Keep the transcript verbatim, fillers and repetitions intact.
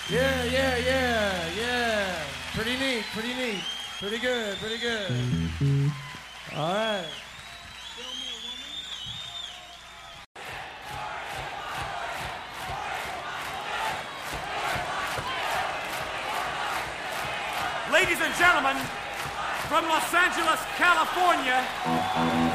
Yeah, yeah, yeah, yeah. Pretty neat, pretty neat. Pretty good, pretty good. All right. Ladies and gentlemen, from Los Angeles, California,